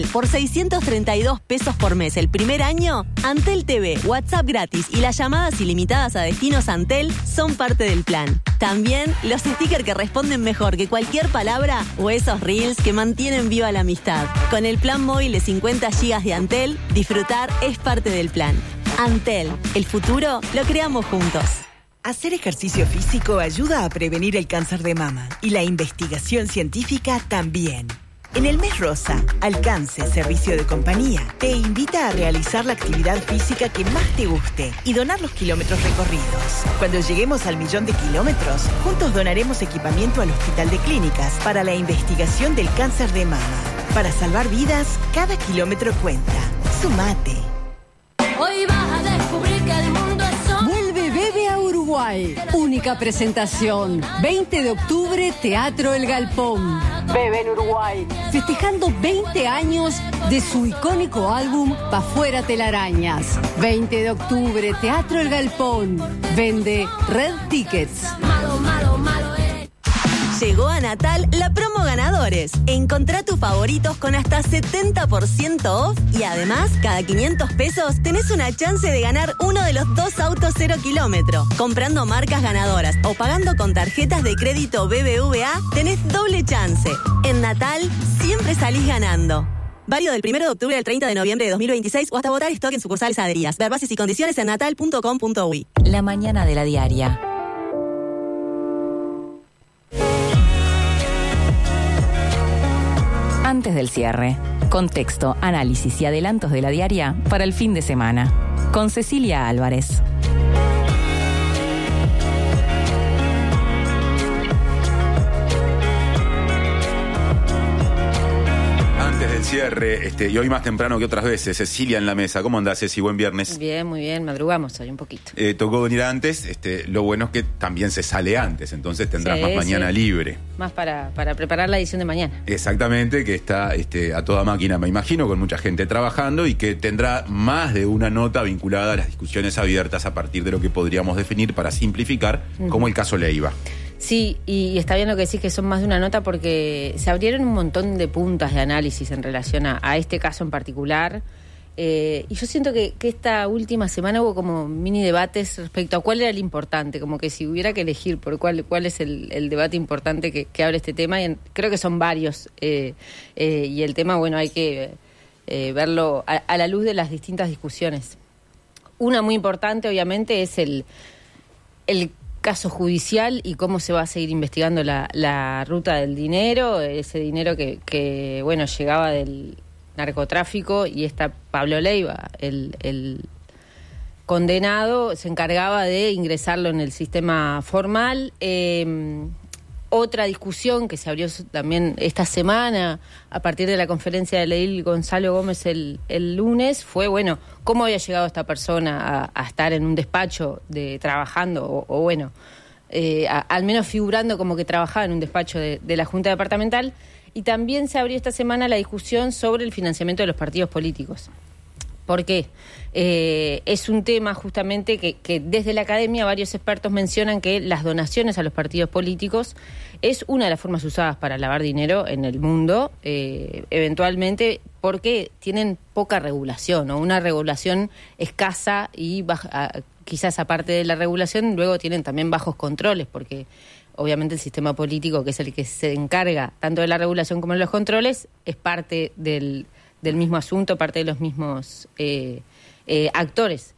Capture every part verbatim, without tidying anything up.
Por seiscientos treinta y dos pesos por mes el primer año, Antel T V, WhatsApp gratis y las llamadas ilimitadas a destinos Antel son parte del plan. También los stickers que responden mejor que cualquier palabra o esos reels que mantienen viva la amistad. Con el plan móvil de cincuenta gigas de Antel, disfrutar es parte del plan. Antel, el futuro lo creamos juntos. Hacer ejercicio físico ayuda a prevenir el cáncer de mama y la investigación científica también. En el mes rosa, Alcance Servicio de Compañía te invita a realizar la actividad física que más te guste y donar los kilómetros recorridos. Cuando lleguemos al millón de kilómetros, juntos donaremos equipamiento al Hospital de Clínicas para la investigación del cáncer de mama. Para salvar vidas, cada kilómetro cuenta. Sumate. Hoy vas a descubrir que el mundo es solo... Vuelve Bebe a Uruguay. Única presentación. veinte de octubre, Teatro El Galpón. Bebe en Uruguay. Festejando veinte años de su icónico álbum Pa' Fuera Telarañas. veinte de octubre, Teatro El Galpón. Vende Red Tickets. Malo, malo, malo eres. Llegó a Natal la promo ganadores. Encontrá tus favoritos con hasta setenta por ciento off y además, cada quinientos pesos tenés una chance de ganar uno de los dos autos cero kilómetro. Comprando marcas ganadoras o pagando con tarjetas de crédito B B V A, tenés doble chance. En Natal, siempre salís ganando. Válido del primero de octubre al treinta de noviembre de dos mil veintiséis o hasta votar stock en sucursales adheridas. Ver bases y condiciones en natal punto com punto uy. La mañana de la diaria. Antes del cierre, contexto, análisis y adelantos de la diaria para el fin de semana. Con Cecilia Álvarez. Antes del cierre, este, y hoy más temprano que otras veces, Cecilia en la mesa. ¿Cómo andás, Ceci? Buen viernes. Bien, muy bien, madrugamos hoy un poquito. Eh, tocó venir antes, este, lo bueno es que también se sale antes, entonces tendrás Sí, más mañana sí. libre. Más para, para preparar la edición de mañana. Exactamente, que está este, a toda máquina, me imagino, con mucha gente trabajando y que tendrá más de una nota vinculada a las discusiones abiertas a partir de lo que podríamos definir para simplificar, uh-huh. como el caso Leiva. Sí, y está bien lo que decís, que son más de una nota, porque se abrieron un montón de puntas de análisis en relación a, a este caso en particular. Eh, y yo siento que, que esta última semana hubo como mini debates respecto a cuál era el importante, como que si hubiera que elegir por cuál, cuál es el, el debate importante que, que abre este tema, y en, creo que son varios. Eh, eh, y el tema, bueno, hay que eh, verlo a, a la luz de las distintas discusiones. Una muy importante, obviamente, es el... el caso judicial y cómo se va a seguir investigando la, la ruta del dinero, ese dinero que, que bueno, llegaba del narcotráfico, y está Pablo Leiva, el, el condenado, se encargaba de ingresarlo en el sistema formal. Eh, otra discusión que se abrió también esta semana a partir de la conferencia de Leil Gonzalo Gómez el, el lunes fue, bueno, cómo había llegado esta persona a, a estar en un despacho de trabajando o, o bueno, eh, a, al menos figurando como que trabajaba en un despacho de, de la Junta Departamental. Y también se abrió esta semana la discusión sobre el financiamiento de los partidos políticos. ¿Por qué? Eh, es un tema justamente que, que desde la academia varios expertos mencionan que las donaciones a los partidos políticos es una de las formas usadas para lavar dinero en el mundo, eh, eventualmente porque tienen poca regulación, o una regulación escasa, y baja, quizás aparte de la regulación luego tienen también bajos controles, porque obviamente el sistema político, que es el que se encarga tanto de la regulación como de los controles, es parte del... del mismo asunto, parte de los mismos eh, eh, actores.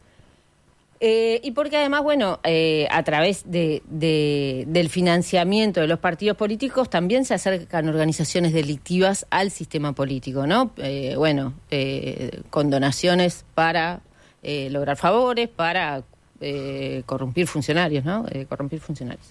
Eh, y porque además, bueno, eh, a través de, de, del financiamiento de los partidos políticos también se acercan organizaciones delictivas al sistema político, ¿no? Eh, bueno, eh, con donaciones para eh, lograr favores, para eh, corrompir funcionarios, ¿no? Eh, corrompir funcionarios.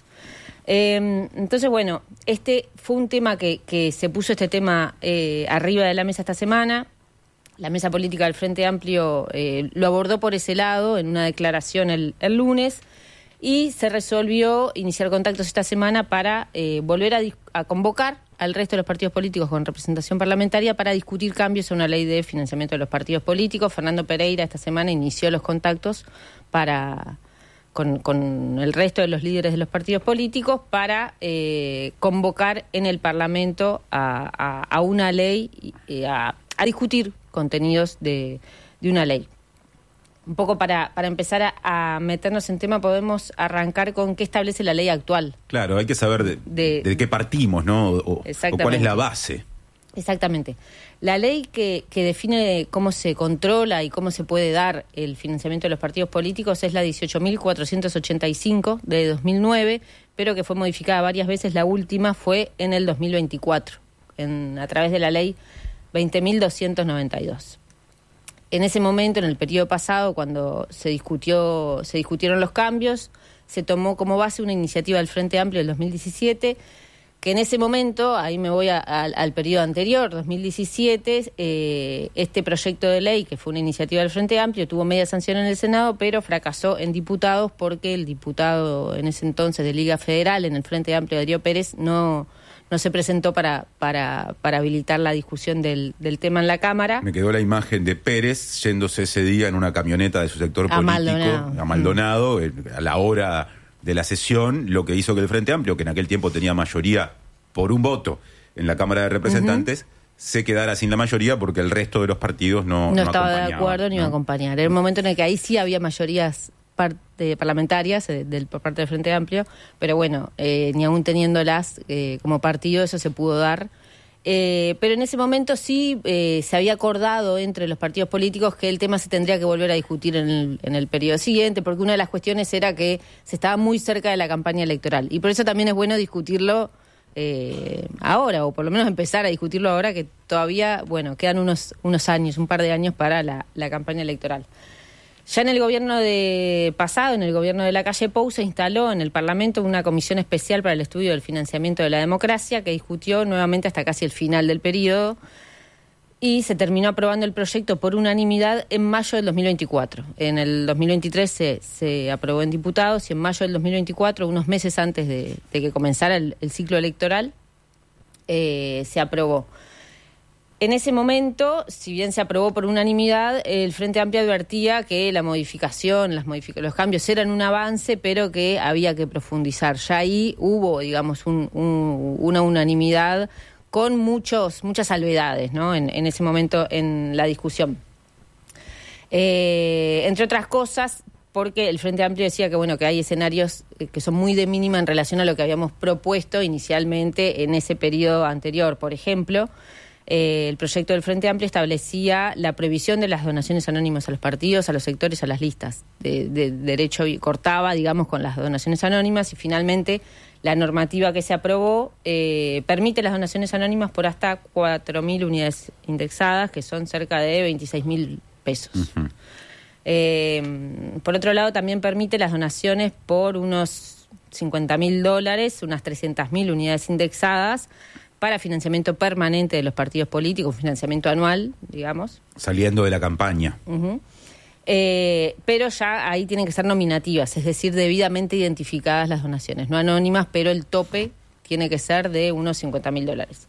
Eh, entonces, bueno, este fue un tema que, que se puso este tema eh, arriba de la mesa esta semana. La mesa política del Frente Amplio eh, lo abordó por ese lado en una declaración el, el lunes, y se resolvió iniciar contactos esta semana para eh, volver a, a convocar al resto de los partidos políticos con representación parlamentaria para discutir cambios a una ley de financiamiento de los partidos políticos. Fernando Pereira esta semana inició los contactos para... Con, con el resto de los líderes de los partidos políticos para eh, convocar en el Parlamento a, a, a una ley, eh, a, a discutir contenidos de, de una ley. Un poco para, para empezar a, a meternos en tema, podemos arrancar con qué establece la ley actual. Claro, hay que saber de, de, de qué partimos, ¿no? O, o cuál es la base. Exactamente. La ley que, que define cómo se controla y cómo se puede dar el financiamiento de los partidos políticos es la dieciocho mil cuatrocientos ochenta y cinco de dos mil nueve, pero que fue modificada varias veces. La última fue en el dos mil veinticuatro, en, a través de la ley veinte mil doscientos noventa y dos. En ese momento, en el periodo pasado, cuando se discutió, se discutieron los cambios, se tomó como base una iniciativa del Frente Amplio del dos mil diecisiete, que en ese momento, ahí me voy a, a, al periodo anterior, dos mil diecisiete, eh, este proyecto de ley, que fue una iniciativa del Frente Amplio, tuvo media sanción en el Senado, pero fracasó en diputados porque el diputado en ese entonces de Liga Federal, en el Frente Amplio, Darío Pérez, no... no se presentó para, para, para habilitar la discusión del, del tema en la Cámara. Me quedó la imagen de Pérez yéndose ese día en una camioneta de su sector a político, Maldonado. a Maldonado, mm. a la hora de la sesión, lo que hizo que el Frente Amplio, que en aquel tiempo tenía mayoría por un voto en la Cámara de Representantes, uh-huh. se quedara sin la mayoría porque el resto de los partidos no No, no estaba de ¿no? acuerdo ni iba a acompañar. Era un momento en el que ahí sí había mayorías parte parlamentarias eh, del, por parte del Frente Amplio, pero bueno, eh, ni aún teniéndolas eh, como partido eso se pudo dar. Eh, pero en ese momento sí eh, se había acordado entre los partidos políticos que el tema se tendría que volver a discutir en el, en el periodo siguiente, porque una de las cuestiones era que se estaba muy cerca de la campaña electoral. Y por eso también es bueno discutirlo eh, ahora, o por lo menos empezar a discutirlo ahora, que todavía, bueno, quedan unos, unos años, un par de años para la, la campaña electoral. Ya en el gobierno de pasado, en el gobierno de Lacalle Pou, se instaló en el Parlamento una comisión especial para el estudio del financiamiento de la democracia que discutió nuevamente hasta casi el final del periodo y se terminó aprobando el proyecto por unanimidad en mayo del dos mil veinticuatro. En el dos mil veintitrés se, se aprobó en diputados y en mayo del dos mil veinticuatro, unos meses antes de, de que comenzara el, el ciclo electoral, eh, se aprobó. En ese momento, si bien se aprobó por unanimidad, el Frente Amplio advertía que la modificación, las modific- los cambios eran un avance, pero que había que profundizar. Ya ahí hubo, digamos, un, un, una unanimidad con muchos, muchas salvedades, ¿no? En, en ese momento en la discusión. Eh, entre otras cosas, porque el Frente Amplio decía que, bueno, que hay escenarios que son muy de mínima en relación a lo que habíamos propuesto inicialmente en ese periodo anterior. Por ejemplo, Eh, el proyecto del Frente Amplio establecía la prohibición de las donaciones anónimas a los partidos, a los sectores, a las listas. De, de, de derecho cortaba, digamos, con las donaciones anónimas y finalmente la normativa que se aprobó eh, permite las donaciones anónimas por hasta cuatro mil unidades indexadas, que son cerca de veintiséis mil pesos. Uh-huh. Eh, por otro lado, también permite las donaciones por unos cincuenta mil dólares, unas trescientas mil unidades indexadas, para financiamiento permanente de los partidos políticos, financiamiento anual, digamos. Saliendo de la campaña. Uh-huh. Eh, pero ya ahí tienen que ser nominativas, es decir, debidamente identificadas las donaciones, no anónimas, pero el tope tiene que ser de unos cincuenta mil dólares.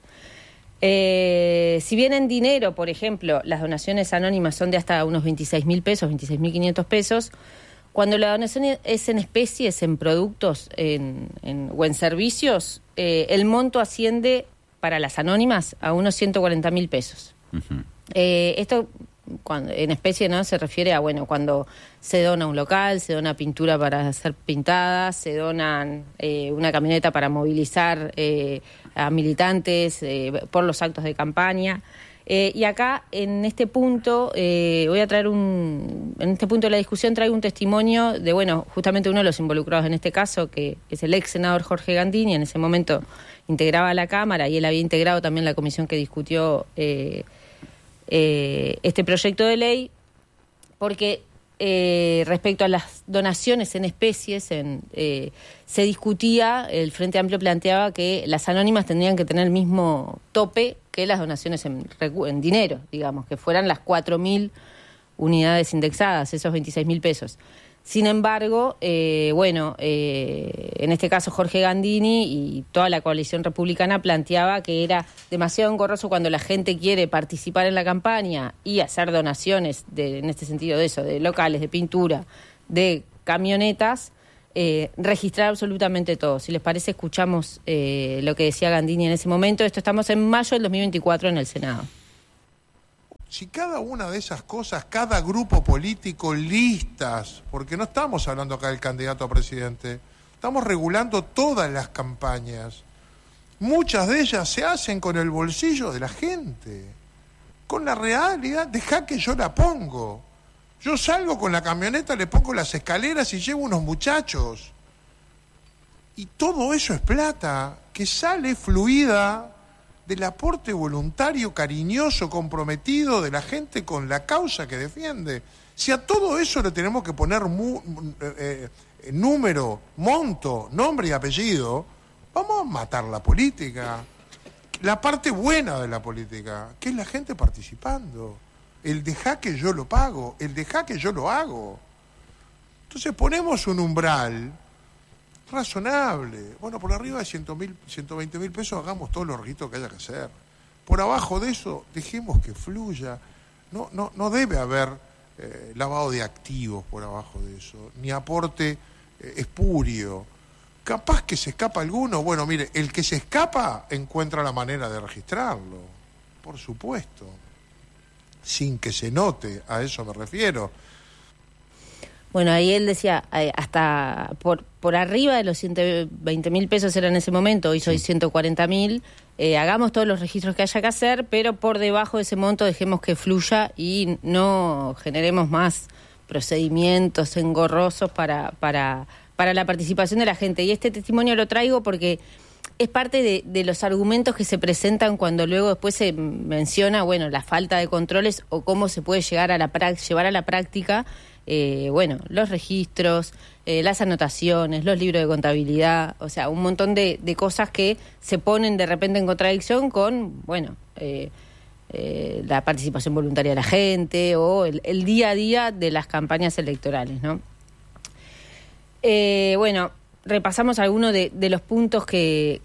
Eh, si bien en dinero, por ejemplo, las donaciones anónimas son de hasta unos veintiséis mil pesos, veintiséis mil quinientos pesos, cuando la donación es en especies, en productos en, en, o en servicios, eh, el monto asciende para las anónimas a unos ciento cuarenta mil pesos. Uh-huh. Eh, esto cuando, en especie, ¿no? Se refiere a, bueno, cuando se dona un local, se dona pintura para hacer pintadas, se donan eh, una camioneta para movilizar eh, a militantes eh, por los actos de campaña. Eh, y acá, en este punto, eh, voy a traer un... En este punto de la discusión traigo un testimonio de, bueno, justamente uno de los involucrados en este caso, que es el ex senador Jorge Gandini. En ese momento integraba la Cámara y él había integrado también la comisión que discutió eh, eh, este proyecto de ley, porque eh, respecto a las donaciones en especies, en, eh, se discutía, el Frente Amplio planteaba que las anónimas tendrían que tener el mismo tope que las donaciones en, en dinero, digamos, que fueran las cuatro mil unidades indexadas, esos veintiséis mil pesos. Sin embargo, eh, bueno, eh, en este caso Jorge Gandini y toda la coalición republicana planteaba que era demasiado engorroso cuando la gente quiere participar en la campaña y hacer donaciones, de, en este sentido de eso, de locales, de pintura, de camionetas, eh, registrar absolutamente todo. Si les parece, escuchamos eh, lo que decía Gandini en ese momento. Esto estamos en mayo del dos mil veinticuatro en el Senado. Si cada una de esas cosas, cada grupo político, listas, porque no estamos hablando acá del candidato a presidente, estamos regulando todas las campañas. Muchas de ellas se hacen con el bolsillo de la gente, con la realidad, deja que yo la pongo. Yo salgo con la camioneta, le pongo las escaleras y llevo unos muchachos. Y todo eso es plata que sale fluida del aporte voluntario, cariñoso, comprometido de la gente con la causa que defiende. Si a todo eso le tenemos que poner mu, eh, número, monto, nombre y apellido, vamos a matar la política. La parte buena de la política, que es la gente participando. El dejá que yo lo pago, el dejá que yo lo hago. Entonces ponemos un umbral razonable. Bueno, por arriba de ciento veinte mil pesos hagamos todos los registros que haya que hacer. Por abajo de eso, dejemos que fluya. No, no, no debe haber eh, lavado de activos por abajo de eso, ni aporte eh, espurio. Capaz que se escapa alguno. Bueno, mire, el que se escapa encuentra la manera de registrarlo. Por supuesto. Sin que se note, a eso me refiero. Bueno, ahí él decía, eh, hasta por por arriba de los ciento veinte mil pesos era en ese momento, hoy soy ciento cuarenta mil, eh, hagamos todos los registros que haya que hacer, pero por debajo de ese monto dejemos que fluya y no generemos más procedimientos engorrosos para, para, para la participación de la gente. Y este testimonio lo traigo porque es parte de, de los argumentos que se presentan cuando luego después se menciona, bueno, la falta de controles o cómo se puede llegar a la llevar a la práctica, eh, bueno, los registros, eh, las anotaciones, los libros de contabilidad, o sea, un montón de, de cosas que se ponen de repente en contradicción con, bueno, eh, eh, la participación voluntaria de la gente o el, el día a día de las campañas electorales, ¿no? Eh, bueno, repasamos algunos de, de los puntos que,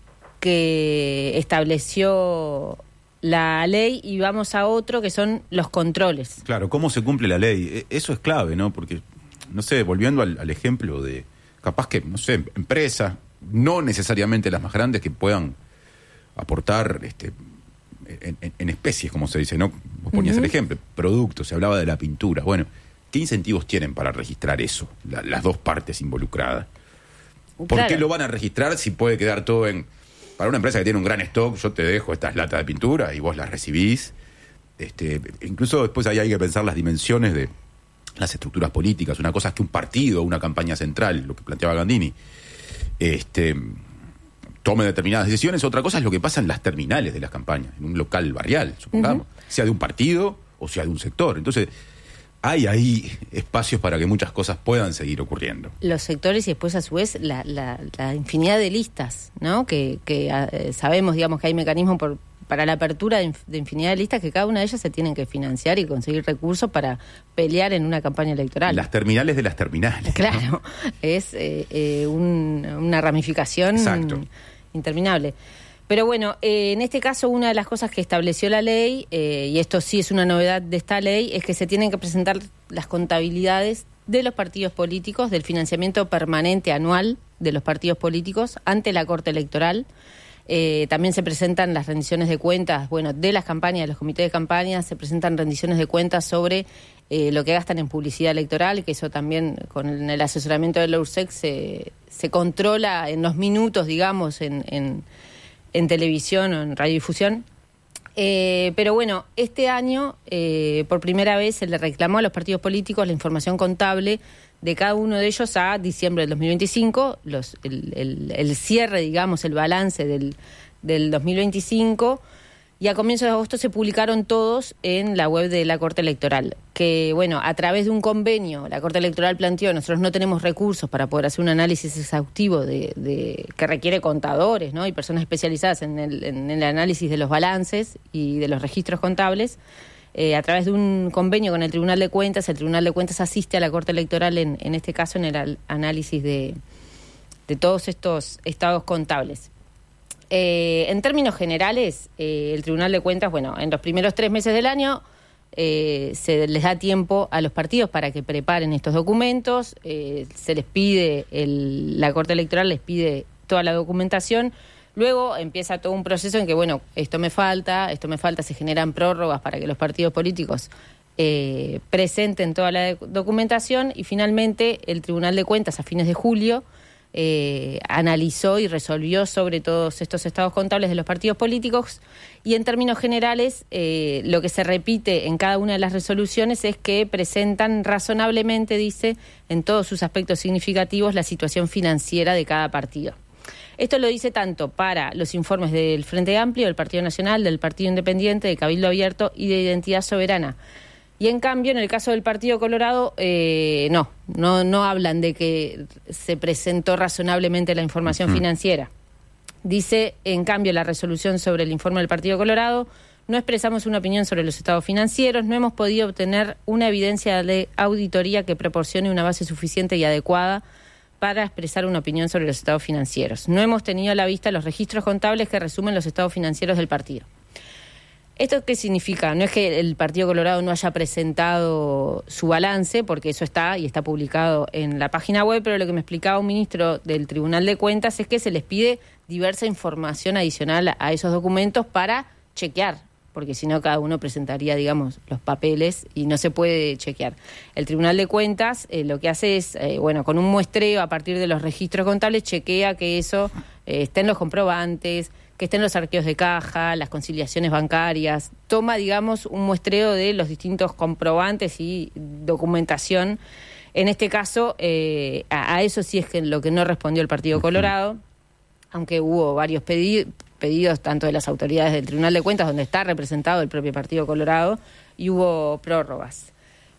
que estableció la ley y vamos a otro que son los controles. Claro, ¿cómo se cumple la ley? Eso es clave, ¿no? Porque, no sé, volviendo al, al ejemplo de, capaz que, no sé, empresas, no necesariamente las más grandes, que puedan aportar este, en, en, en especies, como se dice, ¿no? Vos ponías uh-huh. el ejemplo, productos, se hablaba de la pintura. Bueno, ¿qué incentivos tienen para registrar eso? La, las dos partes involucradas. ¿Por claro. qué lo van a registrar si puede quedar todo en... Para una empresa que tiene un gran stock, yo te dejo estas latas de pintura y vos las recibís. Este, incluso después ahí hay que pensar las dimensiones de las estructuras políticas. Una cosa es que un partido, una campaña central, lo que planteaba Gandini, este, tome determinadas decisiones. Otra cosa es lo que pasa en las terminales de las campañas, en un local barrial, supongamos. Uh-huh. Sea de un partido o sea de un sector. Entonces... hay ahí espacios para que muchas cosas puedan seguir ocurriendo. Los sectores y después a su vez la, la, la infinidad de listas, ¿no? Que, que eh, sabemos, digamos, que hay mecanismos por, para la apertura de, de infinidad de listas que cada una de ellas se tienen que financiar y conseguir recursos para pelear en una campaña electoral. Las terminales de las terminales. Claro, ¿no? es eh, eh, un, una ramificación Exacto. interminable. Pero bueno, eh, en este caso una de las cosas que estableció la ley, eh, y esto sí es una novedad de esta ley, es que se tienen que presentar las contabilidades de los partidos políticos, del financiamiento permanente anual de los partidos políticos ante la Corte Electoral. Eh, también se presentan las rendiciones de cuentas, bueno, de las campañas, de los comités de campaña, se presentan rendiciones de cuentas sobre eh, lo que gastan en publicidad electoral, que eso también con el asesoramiento de la U R S E C se, se controla en los minutos, digamos, en... en en televisión o en radiodifusión. Eh, pero bueno, este año, eh, por primera vez, se le reclamó a los partidos políticos la información contable de cada uno de ellos a diciembre del dos mil veinticinco, los, el, el, el cierre, digamos, el balance del, del dos mil veinticinco, y a comienzos de agosto se publicaron todos en la web de la Corte Electoral, que, bueno, a través de un convenio, la Corte Electoral planteó, nosotros no tenemos recursos para poder hacer un análisis exhaustivo de, de que requiere contadores, ¿no? Y personas especializadas en el, en el análisis de los balances y de los registros contables. Eh, a través de un convenio con el Tribunal de Cuentas, el Tribunal de Cuentas asiste a la Corte Electoral, en, en este caso, en el análisis de, de todos estos estados contables. Eh, en términos generales, eh, el Tribunal de Cuentas, bueno, en los primeros tres meses del año eh, se les da tiempo a los partidos para que preparen estos documentos, eh, se les pide, el, la Corte Electoral les pide toda la documentación, Luego empieza todo un proceso en que, bueno, esto me falta, esto me falta, se generan prórrogas para que los partidos políticos eh, presenten toda la documentación y finalmente el Tribunal de Cuentas a fines de julio eh, analizó y resolvió sobre todos estos estados contables de los partidos políticos y en términos generales eh, lo que se repite en cada una de las resoluciones es que presentan razonablemente, dice, en todos sus aspectos significativos la situación financiera de cada partido. Esto lo dice tanto para los informes del Frente Amplio, del Partido Nacional, del Partido Independiente, de Cabildo Abierto y de Identidad Soberana. Y en cambio, en el caso del Partido Colorado, eh, no, no, no hablan de que se presentó razonablemente la información uh-huh. financiera. Dice, en cambio, la resolución sobre el informe del Partido Colorado, no expresamos una opinión sobre los estados financieros, no hemos podido obtener una evidencia de auditoría que proporcione una base suficiente y adecuada para expresar una opinión sobre los estados financieros. No hemos tenido a la vista los registros contables que resumen los estados financieros del partido. ¿Esto qué significa? No es que el Partido Colorado no haya presentado su balance, porque eso está y está publicado en la página web, pero lo que me explicaba un ministro del Tribunal de Cuentas es que se les pide diversa información adicional a esos documentos para chequear, porque si no cada uno presentaría, digamos, los papeles y no se puede chequear. El Tribunal de Cuentas eh, lo que hace es, eh, bueno, con un muestreo a partir de los registros contables, chequea que eso eh, esté en los comprobantes, que estén los arqueos de caja, las conciliaciones bancarias, toma, digamos, un muestreo de los distintos comprobantes y documentación. En este caso, eh, a, a eso sí es que lo que no respondió el Partido Colorado, aunque hubo varios pedidos, pedidos tanto de las autoridades del Tribunal de Cuentas, donde está representado el propio Partido Colorado, y hubo prórrogas.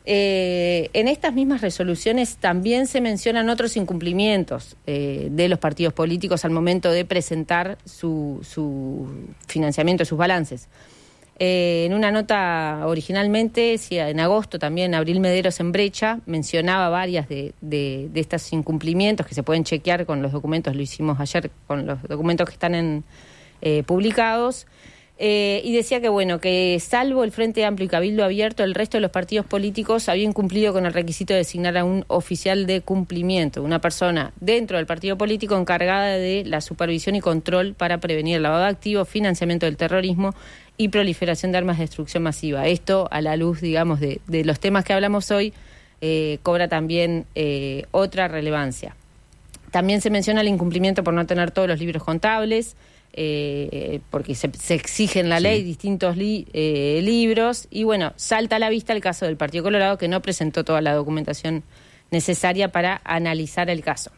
Eh, en estas mismas resoluciones también se mencionan otros incumplimientos eh, de los partidos políticos al momento de presentar su, su financiamiento, sus balances. Eh, en una nota originalmente, sí, en agosto también, Abril Mederos en Brecha mencionaba varias de, de, de estos incumplimientos que se pueden chequear con los documentos, lo hicimos ayer con los documentos que están en Eh, publicados, eh, y decía que, bueno, que salvo el Frente Amplio y Cabildo Abierto, el resto de los partidos políticos habían cumplido con el requisito de designar a un oficial de cumplimiento, una persona dentro del partido político encargada de la supervisión y control para prevenir el lavado de activos, financiamiento del terrorismo y proliferación de armas de destrucción masiva. Esto, a la luz, digamos, de, de los temas que hablamos hoy, eh, cobra también eh, otra relevancia. También se menciona el incumplimiento por no tener todos los libros contables, Eh, porque se, se exige en la sí. ley distintos li, eh, libros y bueno, salta a la vista el caso del Partido Colorado, que no presentó toda la documentación necesaria para analizar el caso.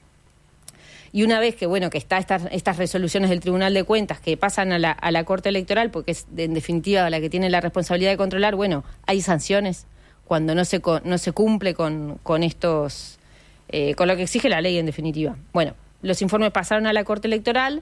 Y una vez que bueno que está estas, estas resoluciones del Tribunal de Cuentas que pasan a la, a la Corte Electoral, porque es en definitiva la que tiene la responsabilidad de controlar, bueno, hay sanciones cuando no se, no se cumple con, con estos eh, con lo que exige la ley en definitiva. Bueno, los informes pasaron a la Corte Electoral.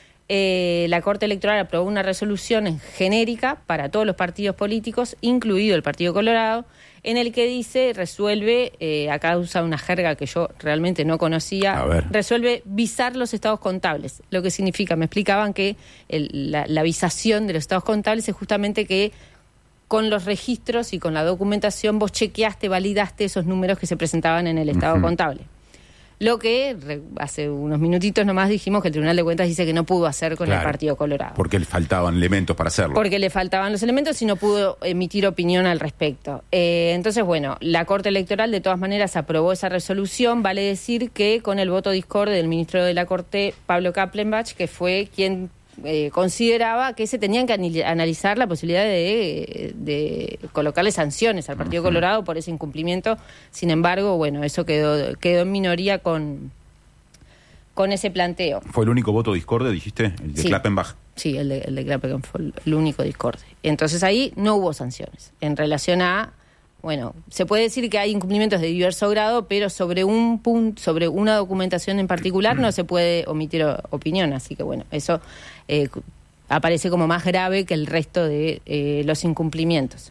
Eh, la Corte Electoral aprobó una resolución genérica para todos los partidos políticos, incluido el Partido Colorado, en el que dice, resuelve, eh, acá usa una jerga que yo realmente no conocía, resuelve visar los estados contables. Lo que significa, me explicaban que el, la, la visación de los estados contables es justamente que con los registros y con la documentación vos chequeaste, validaste esos números que se presentaban en el estado uh-huh. contable. Lo que re, hace unos minutitos nomás dijimos que el Tribunal de Cuentas dice que no pudo hacer con claro, el Partido Colorado. Porque le faltaban elementos para hacerlo. Porque le faltaban los elementos y no pudo emitir opinión al respecto. Eh, entonces, bueno, la Corte Electoral de todas maneras aprobó esa resolución. Vale decir que con el voto discorde del ministro de la Corte, Pablo Kaplenbach, que fue quien eh, consideraba que se tenían que analizar la posibilidad de, de colocarle sanciones al Partido uh-huh. Colorado por ese incumplimiento. Sin embargo, bueno, eso quedó quedó en minoría con, con ese planteo. ¿Fue el único voto discorde, dijiste? El de sí. Klappenbach. Sí, el de, el de Klappenbach fue el único discorde. Entonces ahí no hubo sanciones. En relación a, bueno, se puede decir que hay incumplimientos de diverso grado, pero sobre un punto, sobre una documentación en particular no se puede omitir o, opinión. Así que bueno, eso eh, aparece como más grave que el resto de eh, los incumplimientos.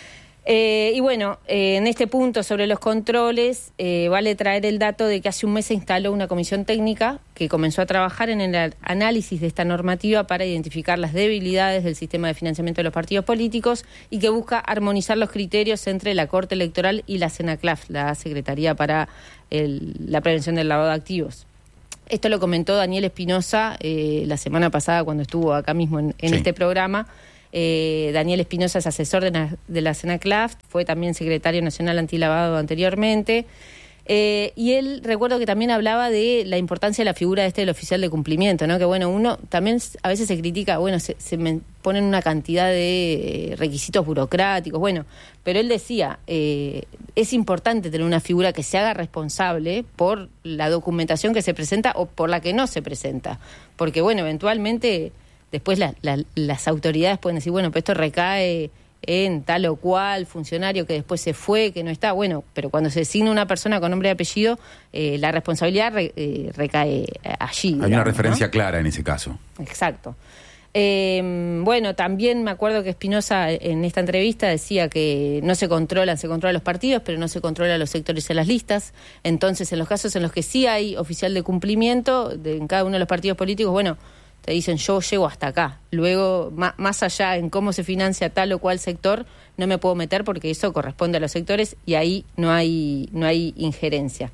Eh, y bueno, eh, en este punto sobre los controles, eh, vale traer el dato de que hace un mes se instaló una comisión técnica que comenzó a trabajar en el análisis de esta normativa para identificar las debilidades del sistema de financiamiento de los partidos políticos y que busca armonizar los criterios entre la Corte Electoral y la SENACLAF, la Secretaría para el, la Prevención del Lavado de Activos. Esto lo comentó Daniel Espinosa eh, la semana pasada cuando estuvo acá mismo en, en Sí. este programa. Eh, Daniel Espinosa es asesor de la, de la SENACLAF, fue también secretario nacional antilavado anteriormente. Eh, y él, recuerdo que también hablaba de la importancia de la figura este del oficial de cumplimiento, ¿no? Que bueno, uno también a veces se critica, bueno, se, se me ponen una cantidad de eh, requisitos burocráticos, bueno, pero él decía, eh, es importante tener una figura que se haga responsable por la documentación que se presenta o por la que no se presenta, porque bueno, eventualmente después la, la, las autoridades pueden decir, bueno, pero esto recae en tal o cual funcionario que después se fue, que no está, bueno, pero cuando se designa una persona con nombre y apellido, eh, la responsabilidad re, eh, recae allí. Hay digamos, una referencia ¿no? clara en ese caso. Exacto. Eh, bueno, también me acuerdo que Espinosa en esta entrevista decía que no se controlan, se controlan los partidos, pero no se controlan los sectores en las listas. Entonces, en los casos en los que sí hay oficial de cumplimiento de, en cada uno de los partidos políticos, bueno, te dicen yo llego hasta acá. Luego, ma, más allá en cómo se financia tal o cual sector, no me puedo meter porque eso corresponde a los sectores y ahí no hay, no hay injerencia.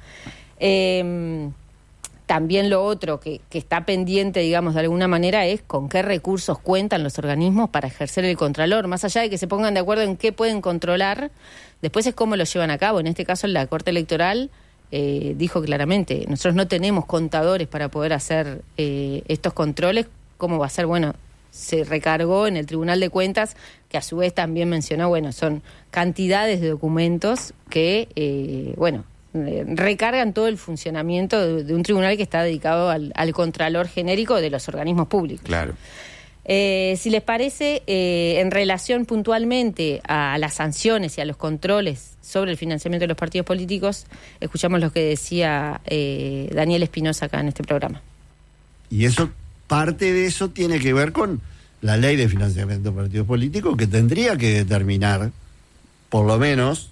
Eh, también lo otro que, que está pendiente, digamos, de alguna manera es con qué recursos cuentan los organismos para ejercer el contralor. Más allá de que se pongan de acuerdo en qué pueden controlar, después es cómo lo llevan a cabo. En este caso, la Corte Electoral Eh, dijo claramente, nosotros no tenemos contadores para poder hacer eh, estos controles. ¿Cómo va a ser? Bueno, se recargó en el Tribunal de Cuentas, que a su vez también mencionó, bueno, son cantidades de documentos que, eh, bueno, eh, recargan todo el funcionamiento de, de un tribunal que está dedicado al, al contralor genérico de los organismos públicos. Claro. Eh, si les parece, eh, en relación puntualmente a las sanciones y a los controles sobre el financiamiento de los partidos políticos, escuchamos lo que decía eh, Daniel Espinosa acá en este programa. Y eso, parte de eso tiene que ver con la ley de financiamiento de partidos políticos, que tendría que determinar, por lo menos,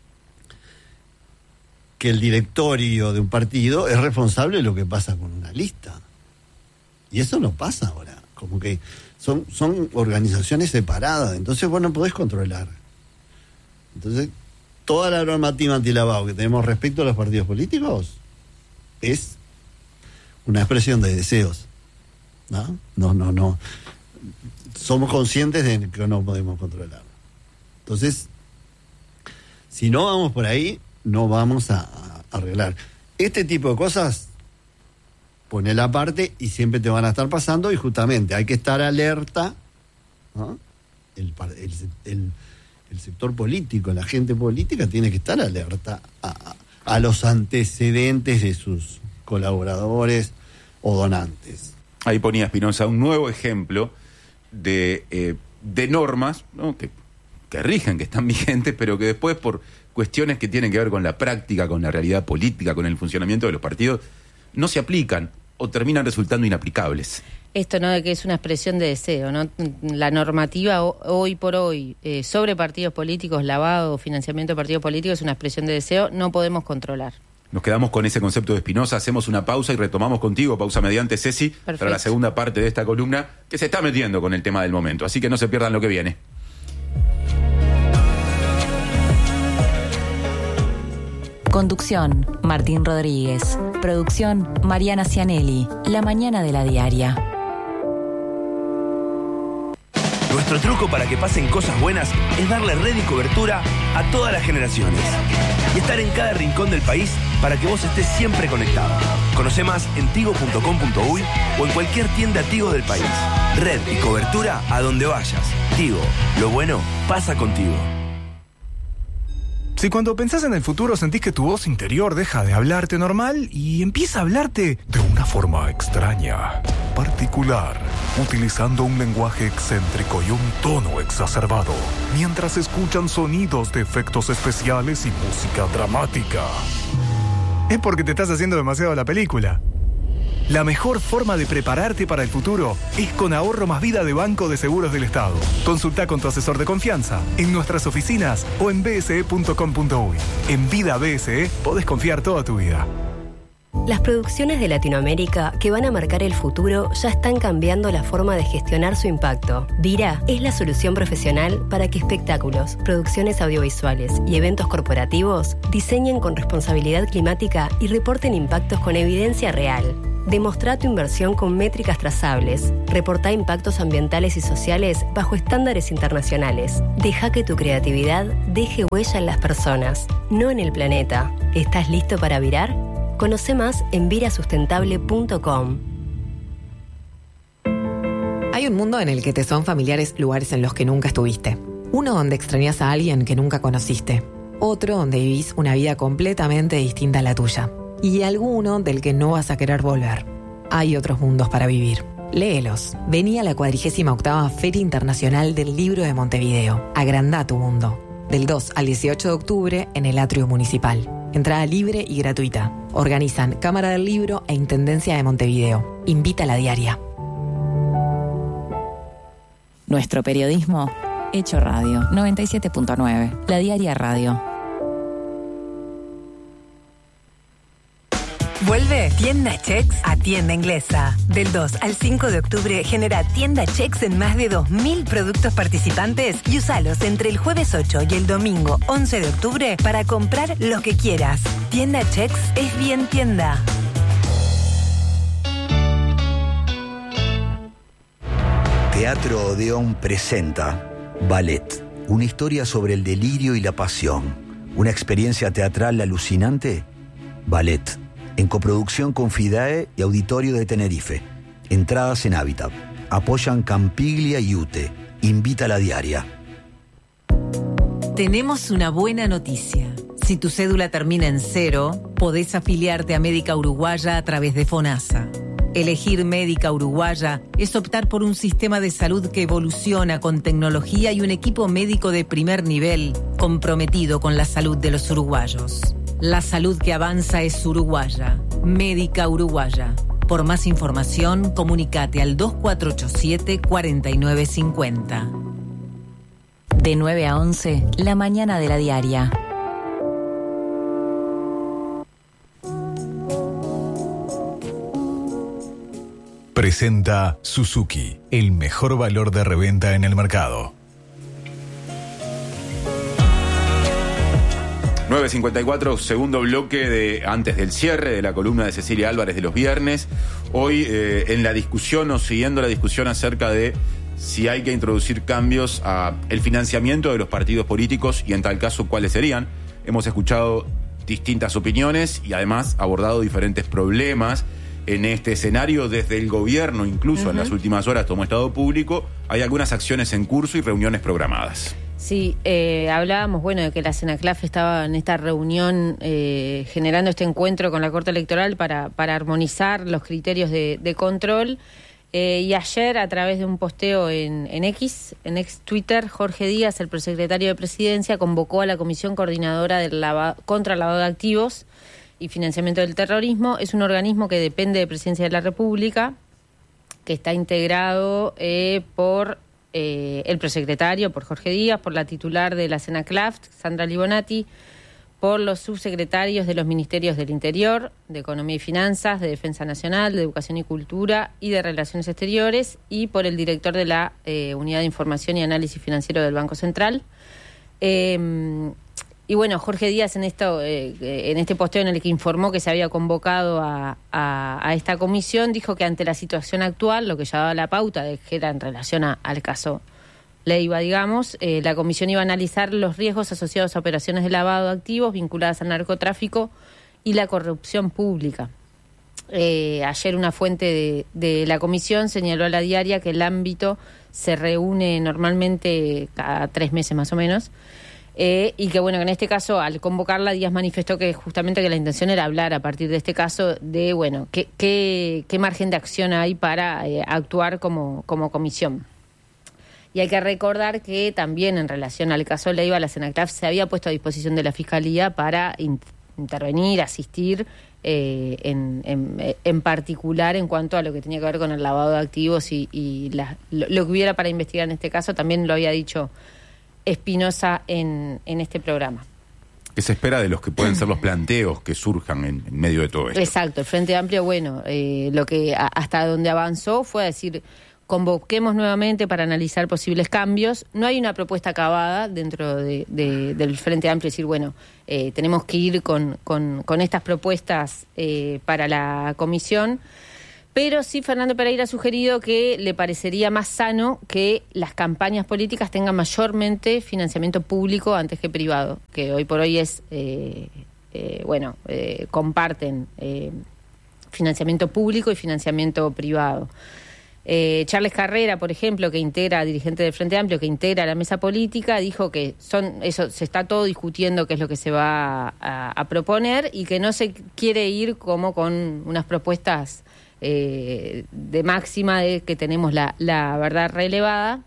que el directorio de un partido es responsable de lo que pasa con una lista. Y eso no pasa ahora. Como que son, son organizaciones separadas, entonces vos no podés controlar. Entonces, toda la normativa antilavado que tenemos respecto a los partidos políticos es una expresión de deseos. ¿No? No, no, no. Somos conscientes de que no podemos controlar. Entonces, si no vamos por ahí, no vamos a, a arreglar. Este tipo de cosas, ponela aparte y siempre te van a estar pasando, y justamente hay que estar alerta, ¿no? el, el, el, el sector político, la gente política tiene que estar alerta a, a los antecedentes de sus colaboradores o donantes. Ahí ponía Espinosa un nuevo ejemplo de, eh, de normas, ¿no? que, que rigen, que están vigentes, pero que después por cuestiones que tienen que ver con la práctica, con la realidad política, con el funcionamiento de los partidos, no se aplican o terminan resultando inaplicables. Esto, ¿no?, de que es una expresión de deseo, ¿no? La normativa ho- hoy por hoy eh, sobre partidos políticos, lavado, financiamiento de partidos políticos, es una expresión de deseo, no podemos controlar. Nos quedamos con ese concepto de Espinosa, hacemos una pausa y retomamos contigo, pausa mediante, Ceci, Perfecto. para la segunda parte de esta columna que se está metiendo con el tema del momento. Así que no se pierdan lo que viene. Conducción, Martín Rodríguez. Producción, Mariana Cianelli. La mañana de la diaria. Nuestro truco para que pasen cosas buenas es darle red y cobertura a todas las generaciones. Y estar en cada rincón del país para que vos estés siempre conectado. Conoce más en tigo punto com punto uy o en cualquier tienda Tigo del país. Red y cobertura a donde vayas. Tigo, lo bueno pasa contigo. Si cuando pensás en el futuro sentís que tu voz interior deja de hablarte normal y empieza a hablarte de una forma extraña, particular, utilizando un lenguaje excéntrico y un tono exacerbado, mientras escuchan sonidos de efectos especiales y música dramática, es porque te estás haciendo demasiado la película. La mejor forma de prepararte para el futuro es con Ahorro Más Vida de Banco de Seguros del Estado. Consulta con tu asesor de confianza en nuestras oficinas o en b s e punto com punto uy. En Vida B S E podés confiar toda tu vida. Las producciones de Latinoamérica que van a marcar el futuro ya están cambiando la forma de gestionar su impacto. Vira es la solución profesional para que espectáculos, producciones audiovisuales y eventos corporativos diseñen con responsabilidad climática y reporten impactos con evidencia real. Demostrá tu inversión con métricas trazables. Reportá impactos ambientales y sociales bajo estándares internacionales. Deja que tu creatividad deje huella en las personas, no en el planeta. ¿Estás listo para virar? Conoce más en vira sustentable punto com. Hay un mundo en el que te son familiares lugares en los que nunca estuviste. Uno donde extrañas a alguien que nunca conociste. Otro donde vivís una vida completamente distinta a la tuya. Y alguno del que no vas a querer volver. Hay otros mundos para vivir. Léelos. Vení a la cuadragésima octava Feria Internacional del Libro de Montevideo. Agrandá tu mundo. Del dos al dieciocho de octubre en el Atrio Municipal. Entrada libre y gratuita. Organizan Cámara del Libro e Intendencia de Montevideo. Invita a la diaria. Nuestro periodismo hecho radio. noventa y siete punto nueve. La Diaria Radio. Vuelve Tienda Chex a Tienda Inglesa. Del dos al cinco de octubre genera Tienda Chex en más de dos mil productos participantes y usalos entre el jueves ocho y el domingo once de octubre para comprar lo que quieras. Tienda Chex es bien tienda. Teatro Odeón presenta Ballet, una historia sobre el delirio y la pasión. Una experiencia teatral alucinante. Ballet, en coproducción con FIDAE y Auditorio de Tenerife. Entradas en Hábitat. Apoyan Campiglia y UTE. Invita a la diaria. Tenemos una buena noticia. Si tu cédula termina en cero, podés afiliarte a Médica Uruguaya a través de FONASA. Elegir Médica Uruguaya es optar por un sistema de salud que evoluciona con tecnología y un equipo médico de primer nivel comprometido con la salud de los uruguayos. La salud que avanza es uruguaya. Médica Uruguaya. Por más información, comunicate al dos cuatro ocho siete, cuatro nueve cinco cero. De nueve a once, la mañana de la diaria. Presenta Suzuki, el mejor valor de reventa en el mercado. nueve cincuenta y cuatro, segundo bloque de antes del cierre de la columna de Cecilia Álvarez de los viernes. Hoy eh, en la discusión o siguiendo la discusión acerca de si hay que introducir cambios a el financiamiento de los partidos políticos y en tal caso cuáles serían. Hemos escuchado distintas opiniones y además abordado diferentes problemas en este escenario desde el gobierno, incluso uh-huh. en las últimas horas tomó estado público. Hay algunas acciones en curso y reuniones programadas. Sí, eh, hablábamos, bueno, de que la CENACLAF estaba en esta reunión eh, generando este encuentro con la Corte Electoral para, para armonizar los criterios de, de control. Eh, y ayer, a través de un posteo en, en X, en ex Twitter, Jorge Díaz, el prosecretario de Presidencia, convocó a la Comisión Coordinadora del lava, contra el lavado de activos y financiamiento del terrorismo. Es un organismo que depende de Presidencia de la República, que está integrado eh, por... Eh, el prosecretario, por Jorge Díaz, por la titular de la CENACLAF, Sandra Libonati, por los subsecretarios de los Ministerios del Interior, de Economía y Finanzas, de Defensa Nacional, de Educación y Cultura y de Relaciones Exteriores, y por el director de la eh, Unidad de Información y Análisis Financiero del Banco Central. Eh, y bueno, Jorge Díaz en esto, eh, en este posteo en el que informó que se había convocado a, a, a esta comisión, dijo que ante la situación actual, lo que ya daba la pauta de que era en relación a, al caso Leiva, digamos, eh, la comisión iba a analizar los riesgos asociados a operaciones de lavado de activos vinculadas al narcotráfico y la corrupción pública. Eh, ayer una fuente de, de la comisión señaló a la diaria que el ámbito se reúne normalmente cada tres meses más o menos. Eh, y que bueno, que en este caso, al convocarla, Díaz manifestó que justamente que la intención era hablar a partir de este caso de, bueno, qué, qué, qué margen de acción hay para eh, actuar como, como comisión. Y hay que recordar que también en relación al caso Leiva, la CENACLAF se había puesto a disposición de la Fiscalía para in- intervenir, asistir, eh, en, en, en particular en cuanto a lo que tenía que ver con el lavado de activos y, y la, lo, lo que hubiera para investigar en este caso. También lo había dicho Espinosa en, en este programa. ¿Qué se espera de los que pueden ser los planteos que surjan en, en medio de todo esto? Exacto, el Frente Amplio, bueno, eh, lo que a, hasta donde avanzó fue a decir, convoquemos nuevamente para analizar posibles cambios. No hay una propuesta acabada dentro de, de, del Frente Amplio, decir, bueno, eh, tenemos que ir con, con, con estas propuestas eh, para la comisión. Pero sí, Fernando Pereira ha sugerido que le parecería más sano que las campañas políticas tengan mayormente financiamiento público antes que privado, que hoy por hoy es, eh, eh, bueno, eh, comparten eh, financiamiento público y financiamiento privado. Eh, Charles Carrera, por ejemplo, que integra, dirigente del Frente Amplio, que integra la mesa política, dijo que son eso se está todo discutiendo qué es lo que se va a, a proponer y que no se quiere ir como con unas propuestas Eh, de máxima de que tenemos la, la verdad relevada,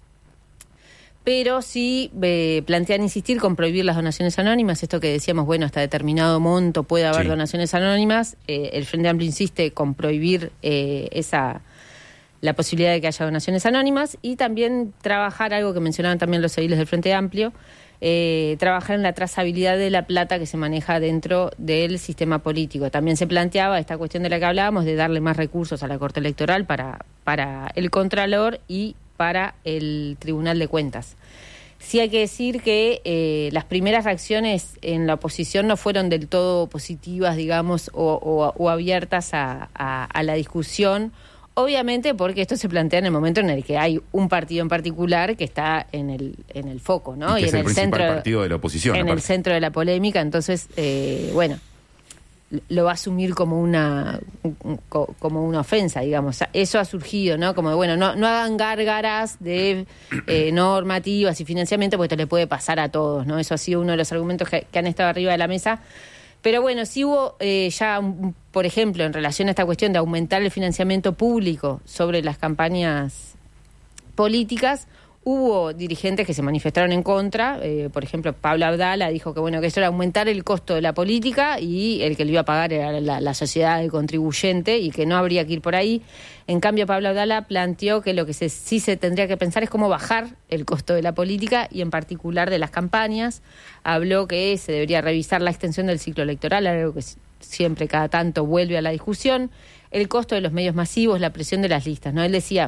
pero sí eh, plantean insistir con prohibir las donaciones anónimas, esto que decíamos, bueno, hasta determinado monto puede haber sí. donaciones anónimas, eh, el Frente Amplio insiste con prohibir eh, esa la posibilidad de que haya donaciones anónimas y también trabajar algo que mencionaban también los ediles del Frente Amplio, Eh, trabajar en la trazabilidad de la plata que se maneja dentro del sistema político. También se planteaba esta cuestión de la que hablábamos, de darle más recursos a la Corte Electoral para, para el Contralor y para el Tribunal de Cuentas. Sí hay que decir que eh, las primeras reacciones en la oposición no fueron del todo positivas, digamos, o, o, o abiertas a, a, a la discusión. Obviamente porque esto se plantea en el momento en el que hay un partido en particular que está en el en el foco, ¿no? Y, que y es en el, el principal centro partido de la oposición. En aparte. el centro de la polémica, entonces, eh, bueno, lo va a asumir como una como una ofensa, digamos. Eso ha surgido, ¿no? Como de, bueno, no, no hagan gárgaras de eh, normativas y financiamiento porque esto le puede pasar a todos, ¿no? Eso ha sido uno de los argumentos que, que han estado arriba de la mesa. Pero bueno, sí hubo eh, ya, un, por ejemplo, en relación a esta cuestión de aumentar el financiamiento público sobre las campañas políticas, hubo dirigentes que se manifestaron en contra. Eh, por ejemplo, Pablo Abdala dijo que bueno que eso era aumentar el costo de la política y el que lo iba a pagar era la, la sociedad del contribuyente y que no habría que ir por ahí. En cambio, Pablo Abdala planteó que lo que se, sí se tendría que pensar es cómo bajar el costo de la política y en particular de las campañas. Habló que se debería revisar la extensión del ciclo electoral, algo que siempre cada tanto vuelve a la discusión, el costo de los medios masivos, la presión de las listas, ¿no? Él decía,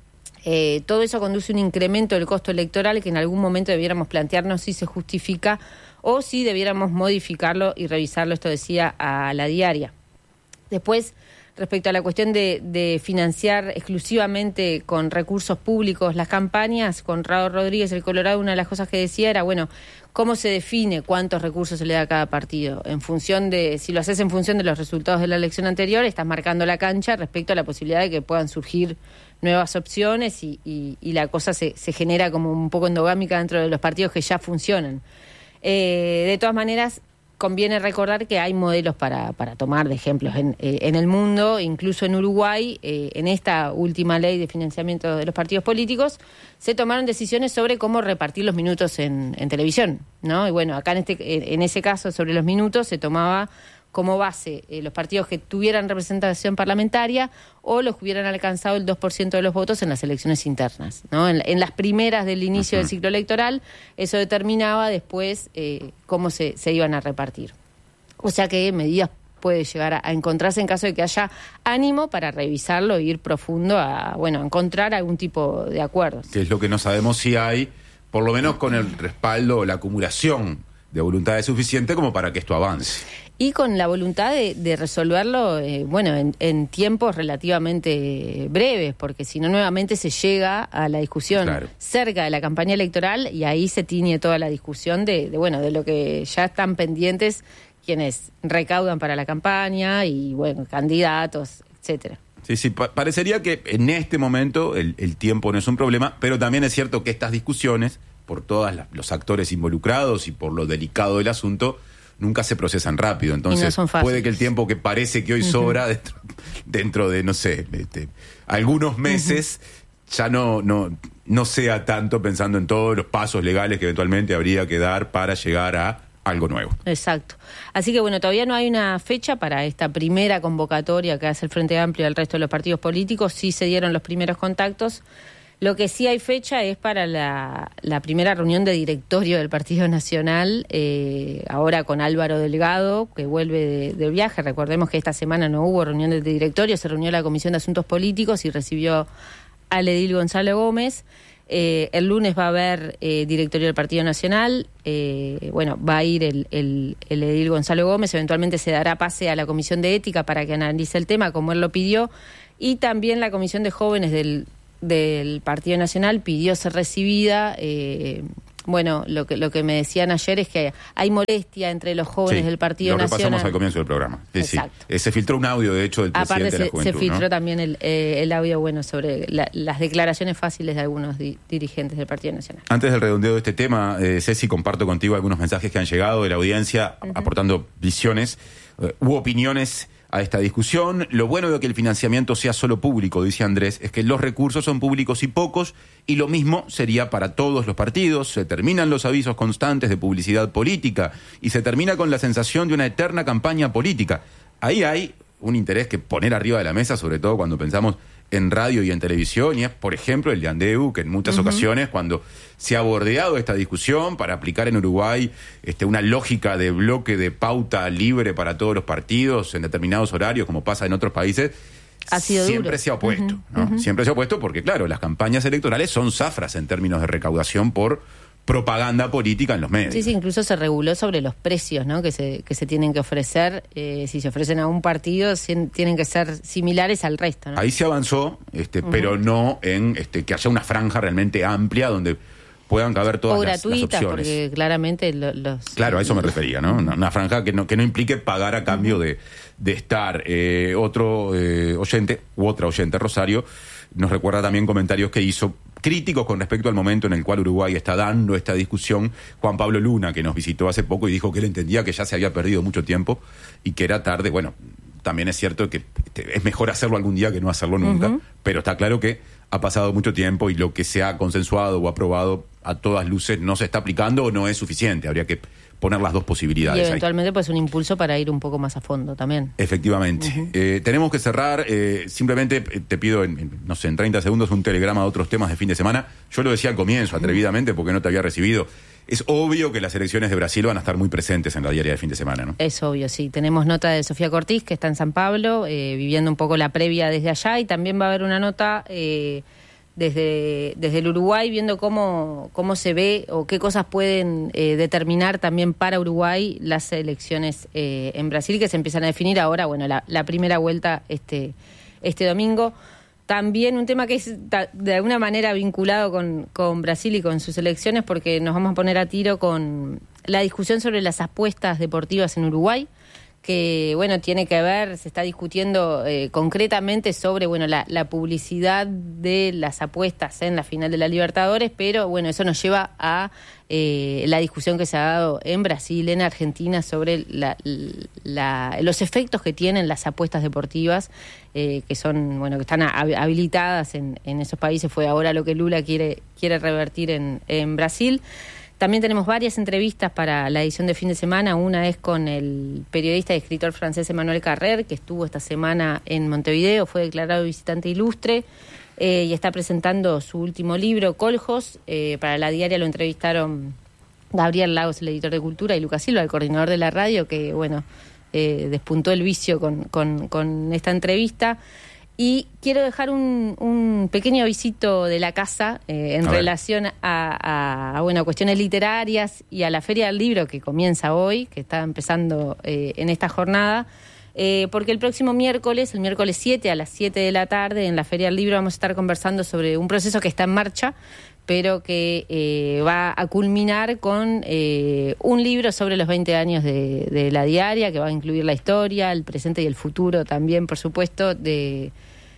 eh, todo eso conduce a un incremento del costo electoral que en algún momento debiéramos plantearnos si se justifica o si debiéramos modificarlo y revisarlo, esto decía a La Diaria. Después, respecto a la cuestión de, de financiar exclusivamente con recursos públicos las campañas, Conrado Rodríguez, el Colorado, una de las cosas que decía era, bueno, ¿cómo se define cuántos recursos se le da a cada partido? En función de, si lo haces en función de los resultados de la elección anterior, estás marcando la cancha respecto a la posibilidad de que puedan surgir nuevas opciones y, y, y la cosa se, se genera como un poco endogámica dentro de los partidos que ya funcionan. Eh, de todas maneras, conviene recordar que hay modelos para, para tomar de ejemplos en, eh, en el mundo, incluso en Uruguay, eh, en esta última ley de financiamiento de los partidos políticos, se tomaron decisiones sobre cómo repartir los minutos en, en televisión, ¿no? Y bueno, acá en, este, en ese caso, sobre los minutos, se tomaba como base eh, los partidos que tuvieran representación parlamentaria o los que hubieran alcanzado el dos por ciento de los votos en las elecciones internas, ¿no? En, en las primeras del inicio uh-huh. del ciclo electoral, eso determinaba después eh, cómo se, se iban a repartir. O sea que medidas puede llegar a, a encontrarse en caso de que haya ánimo para revisarlo e ir profundo a, bueno, a encontrar algún tipo de acuerdos. Que es lo que no sabemos si hay, por lo menos con el respaldo o la acumulación de voluntades suficiente como para que esto avance. Y con la voluntad de, de resolverlo, eh, bueno, en, en tiempos relativamente breves, porque si no nuevamente se llega a la discusión claro. cerca de la campaña electoral y ahí se tiñe toda la discusión de, de, bueno, de lo que ya están pendientes quienes recaudan para la campaña y, bueno, candidatos, etcétera. Sí, sí, pa- parecería que en este momento el, el tiempo no es un problema, pero también es cierto que estas discusiones, por todos los actores involucrados y por lo delicado del asunto, nunca se procesan rápido. Entonces, no puede que el tiempo que parece que hoy sobra, uh-huh. dentro, dentro de, no sé, este, algunos meses, uh-huh. ya no, no, no sea tanto pensando en todos los pasos legales que eventualmente habría que dar para llegar a algo nuevo. Exacto. Así que bueno, todavía no hay una fecha para esta primera convocatoria que hace el Frente Amplio y el resto de los partidos políticos. Sí se dieron los primeros contactos. Lo que sí hay fecha es para la, la primera reunión de directorio del Partido Nacional, eh, ahora con Álvaro Delgado, que vuelve de, de viaje. Recordemos que esta semana no hubo reunión de directorio, se reunió la Comisión de Asuntos Políticos y recibió al edil Gonzalo Gómez. Eh, el lunes va a haber eh, directorio del Partido Nacional, eh, bueno, va a ir el, el, el edil Gonzalo Gómez, eventualmente se dará pase a la Comisión de Ética para que analice el tema, como él lo pidió, y también la Comisión de Jóvenes del del Partido Nacional pidió ser recibida. Eh, bueno, lo que lo que me decían ayer es que hay molestia entre los jóvenes sí, del Partido lo Nacional. Lo repasamos al comienzo del programa. Sí, Exacto. Sí. Eh, se filtró un audio, de hecho, del Aparte presidente se, de la Juventud, se filtró ¿no? también el, eh, el audio, bueno, sobre la, las declaraciones fáciles de algunos di- dirigentes del Partido Nacional. Antes del redondeo de este tema, eh, Ceci, comparto contigo algunos mensajes que han llegado de la audiencia, uh-huh. aportando visiones eh, u opiniones a esta discusión. Lo bueno de que el financiamiento sea solo público, dice Andrés, es que los recursos son públicos y pocos, y lo mismo sería para todos los partidos. Se terminan los avisos constantes de publicidad política y se termina con la sensación de una eterna campaña política. Ahí hay un interés que poner arriba de la mesa, sobre todo cuando pensamos en radio y en televisión, y es, por ejemplo, el de Andeu, que en muchas uh-huh. ocasiones, cuando se ha bordeado esta discusión para aplicar en Uruguay este, una lógica de bloque de pauta libre para todos los partidos en determinados horarios, como pasa en otros países, ha sido siempre duro. se ha opuesto, uh-huh. ¿no? Uh-huh. Siempre se ha opuesto porque, claro, las campañas electorales son zafras en términos de recaudación por propaganda política en los medios. Sí, sí, incluso se reguló sobre los precios, ¿no? que se que se tienen que ofrecer. Eh, si se ofrecen a un partido, si, tienen que ser similares al resto, ¿no? Ahí se avanzó, este, uh-huh. pero no en este, que haya una franja realmente amplia donde puedan caber todas o las, gratuitas, las opciones. Porque claramente lo, los... Claro, a eso me refería, ¿no? Una, una franja que no, que no implique pagar a cambio uh-huh. de, de estar. Eh, otro eh, oyente, u otra oyente, Rosario, nos recuerda también comentarios que hizo críticos con respecto al momento en el cual Uruguay está dando esta discusión. Juan Pablo Luna, que nos visitó hace poco y dijo que él entendía que ya se había perdido mucho tiempo y que era tarde. Bueno, también es cierto que es mejor hacerlo algún día que no hacerlo nunca, uh-huh. pero está claro que ha pasado mucho tiempo y lo que se ha consensuado o aprobado a todas luces no se está aplicando o no es suficiente. Habría que poner las dos posibilidades. Y eventualmente ahí. Pues un impulso para ir un poco más a fondo también. Efectivamente. Uh-huh. Eh, tenemos que cerrar. Eh, simplemente te pido, en, en, no sé, en treinta segundos un telegrama de otros temas de fin de semana. Yo lo decía al comienzo, atrevidamente, porque no te había recibido. Es obvio que las elecciones de Brasil van a estar muy presentes en la diaria de fin de semana, ¿no? Es obvio, sí. Tenemos nota de Sofía Cortiz, que está en San Pablo, eh, viviendo un poco la previa desde allá, y también va a haber una nota... Eh, Desde, desde el Uruguay, viendo cómo, cómo se ve o qué cosas pueden eh, determinar también para Uruguay las elecciones eh, en Brasil, que se empiezan a definir ahora, bueno, la, la primera vuelta este, este domingo. También un tema que es de alguna manera vinculado con, con Brasil y con sus elecciones, porque nos vamos a poner a tiro con la discusión sobre las apuestas deportivas en Uruguay, que, bueno, tiene que ver, se está discutiendo eh, concretamente sobre, bueno, la, la publicidad de las apuestas en la final de la Libertadores, pero, bueno, eso nos lleva a eh, la discusión que se ha dado en Brasil, en Argentina, sobre la, la, los efectos que tienen las apuestas deportivas, eh, que son, bueno, que están habilitadas en, en esos países. Fue ahora lo que Lula quiere, quiere revertir en, en Brasil. También tenemos varias entrevistas para la edición de fin de semana. Una es con el periodista y escritor francés Emmanuel Carrer, que estuvo esta semana en Montevideo, fue declarado visitante ilustre eh, y está presentando su último libro, Coljos. Eh, para la diaria lo entrevistaron Gabriel Lagos, el editor de Cultura, y Lucas Silva, el coordinador de la radio, que, bueno, eh, despuntó el vicio con, con, con esta entrevista. Y quiero dejar un, un pequeño avisito de la casa eh, en a relación a, a, a bueno, cuestiones literarias y a la Feria del Libro, que comienza hoy, que está empezando eh, en esta jornada, eh, porque el próximo miércoles, el miércoles siete a las siete de la tarde, en la Feria del Libro vamos a estar conversando sobre un proceso que está en marcha, pero que eh, va a culminar con eh, un libro sobre los veinte años de, de la diaria, que va a incluir la historia, el presente y el futuro también, por supuesto, de...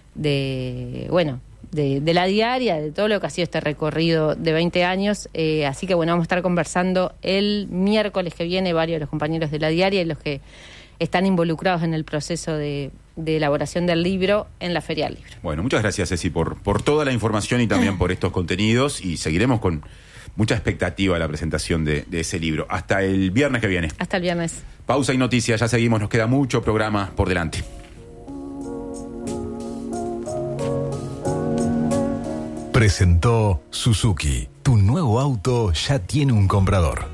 de bueno, de, de la diaria, de todo lo que ha sido este recorrido de veinte años, eh, así que, bueno, vamos a estar conversando el miércoles que viene, varios de los compañeros de la diaria y los que están involucrados en el proceso de, de elaboración del libro en la Feria del Libro. Bueno, muchas gracias, Ceci, por, por toda la información y también por estos contenidos, y seguiremos con mucha expectativa la presentación de, de ese libro. Hasta el viernes que viene. Hasta el viernes. Pausa y noticias, ya seguimos, nos queda mucho programa por delante. presentó Suzuki. Tu nuevo auto ya tiene un comprador.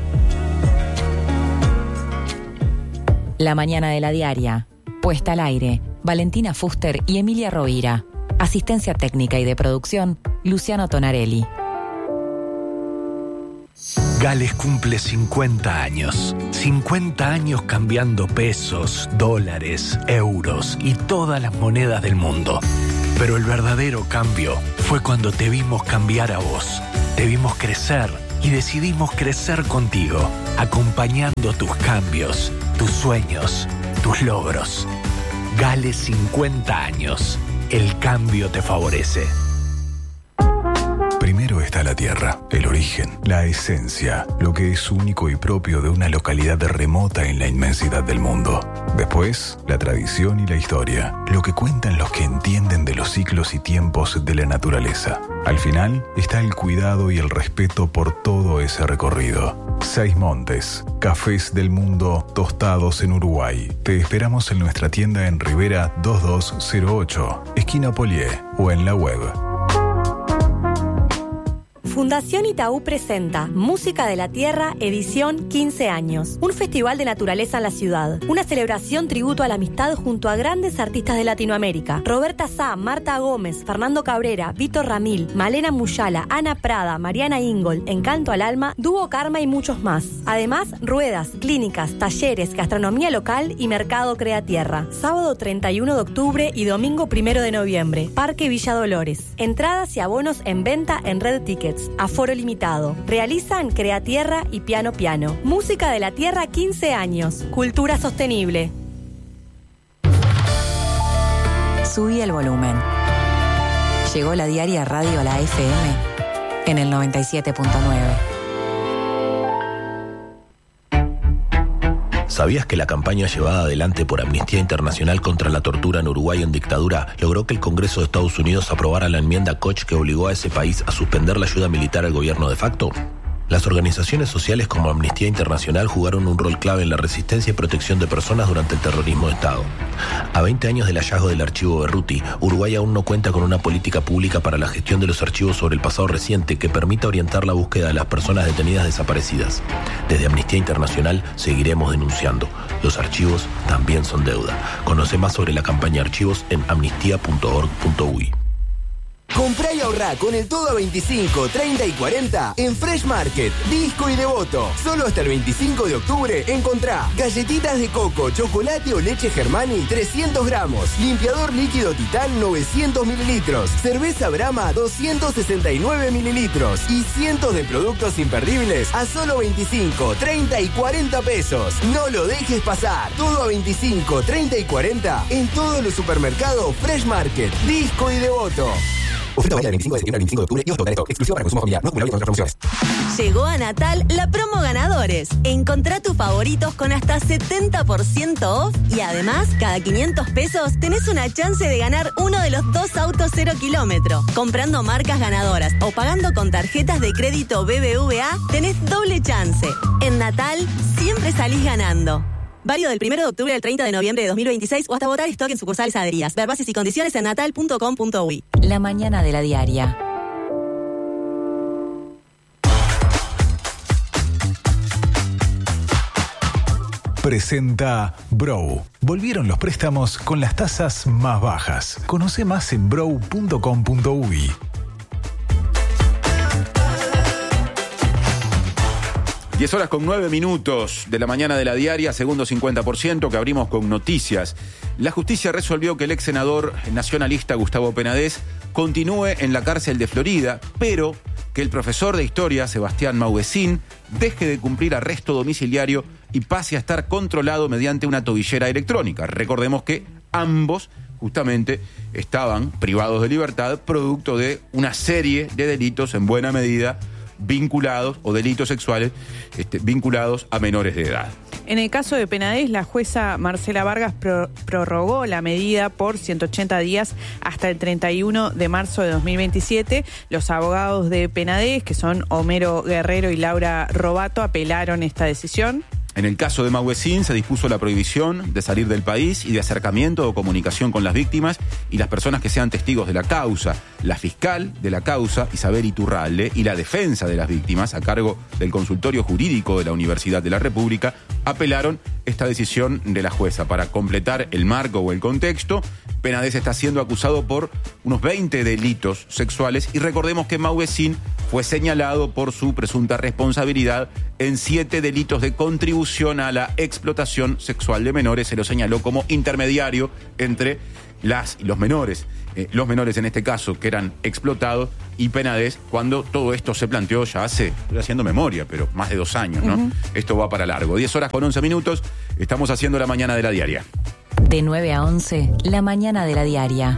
La mañana de la diaria. Puesta al aire. Valentina Fuster y Emilia Rovira. Asistencia técnica y de producción, Luciano Tonarelli. Gales cumple cincuenta años. cincuenta años cambiando pesos, dólares, euros y todas las monedas del mundo. Pero el verdadero cambio fue cuando te vimos cambiar a vos. Te vimos crecer y decidimos crecer contigo, acompañando tus cambios, tus sueños, tus logros. Gales cincuenta años. El cambio te favorece. Primero está la tierra, el origen, la esencia, lo que es único y propio de una localidad remota en la inmensidad del mundo. Después, la tradición y la historia, lo que cuentan los que entienden de los ciclos y tiempos de la naturaleza. Al final, está el cuidado y el respeto por todo ese recorrido. Seis Montes, cafés del mundo tostados en Uruguay. Te esperamos en nuestra tienda en Rivera dos dos cero ocho, esquina Polié, o en la web. Fundación Itaú presenta Música de la Tierra, edición quince años. Un festival de naturaleza en la ciudad. Una celebración tributo a la amistad junto a grandes artistas de Latinoamérica. Roberta Sá, Marta Gómez, Fernando Cabrera, Víctor Ramil, Malena Muyala, Ana Prada, Mariana Ingol, Encanto al Alma, Dúo Karma y muchos más. Además, ruedas, clínicas, talleres, gastronomía local y mercado Crea Tierra. Sábado treinta y uno de octubre y domingo primero de noviembre. Parque Villa Dolores. Entradas y abonos en venta en Red Tickets. Aforo limitado. Realizan Crea Tierra y Piano Piano. Música de la Tierra quince años. Cultura sostenible. Subí el volumen. Llegó la diaria Radio La F M en el noventa y siete punto nueve. ¿Sabías que la campaña llevada adelante por Amnistía Internacional contra la tortura en Uruguay en dictadura logró que el Congreso de Estados Unidos aprobara la enmienda Koch que obligó a ese país a suspender la ayuda militar al gobierno de facto? Las organizaciones sociales como Amnistía Internacional jugaron un rol clave en la resistencia y protección de personas durante el terrorismo de Estado. A veinte años del hallazgo del archivo Berruti, Uruguay aún no cuenta con una política pública para la gestión de los archivos sobre el pasado reciente que permita orientar la búsqueda de las personas detenidas desaparecidas. Desde Amnistía Internacional seguiremos denunciando. Los archivos también son deuda. Conoce más sobre la campaña Archivos en amnistía punto org punto uy. Comprá y ahorrá con el todo a veinticinco, treinta y cuarenta en Fresh Market, Disco y Devoto. Solo hasta el veinticinco de octubre encontrá galletitas de coco, chocolate o leche Germani trescientos gramos, limpiador líquido Titán novecientos mililitros, cerveza Brahma doscientos sesenta y nueve mililitros y cientos de productos imperdibles a solo veinticinco, treinta y cuarenta pesos. No lo dejes pasar. Todo a veinticinco, treinta y cuarenta en todos los supermercados Fresh Market, Disco y Devoto. Oferta válida del veinticinco de septiembre al veinticinco de octubre y hasta stock. Exclusiva para consumo familiar. No acumulable con otras promociones. Llegó a Natal la promo ganadores. Encontrá tus favoritos con hasta setenta por ciento off y además, cada quinientos pesos tenés una chance de ganar uno de los dos autos cero kilómetro. Comprando marcas ganadoras o pagando con tarjetas de crédito B B V A, tenés doble chance. En Natal, siempre salís ganando. Válido del primero de octubre al treinta de noviembre de dos mil veintiséis o hasta votar stock en sucursales adheridas. Ver bases y condiciones en natal punto com punto uy. La mañana de la diaria. Presenta Brow. Volvieron los préstamos con las tasas más bajas. Conoce más en brow punto com punto uy. diez horas con nueve minutos de la mañana de la diaria, segundo cincuenta por ciento, que abrimos con noticias. La justicia resolvió que el ex senador nacionalista Gustavo Penadez continúe en la cárcel de Florida, pero que el profesor de historia Sebastián Mauguecín deje de cumplir arresto domiciliario y pase a estar controlado mediante una tobillera electrónica. Recordemos que ambos justamente estaban privados de libertad producto de una serie de delitos en buena medida vinculados o delitos sexuales este, vinculados a menores de edad. En el caso de Penadez, la jueza Marcela Vargas pro, prorrogó la medida por ciento ochenta días hasta el treinta y uno de marzo de dos mil veintisiete. Los abogados de Penadez, que son Homero Guerrero y Laura Robato, apelaron esta decisión. En el caso de Mauguecín se dispuso la prohibición de salir del país y de acercamiento o comunicación con las víctimas y las personas que sean testigos de la causa. La fiscal de la causa, Isabel Iturralde, y la defensa de las víctimas, a cargo del consultorio jurídico de la Universidad de la República, apelaron esta decisión de la jueza. Para completar el marco o el contexto, Penades está siendo acusado por unos veinte delitos sexuales y recordemos que Mauguecín fue señalado por su presunta responsabilidad en siete delitos de contribución a la explotación sexual de menores. Se lo señaló como intermediario entre las y los menores. Eh, los menores en este caso que eran explotados y Penades cuando todo esto se planteó ya hace, estoy haciendo memoria, pero más de dos años, ¿no? Uh-huh. Esto va para largo. diez horas con once minutos, estamos haciendo la mañana de la diaria. De nueve a once, la mañana de la diaria.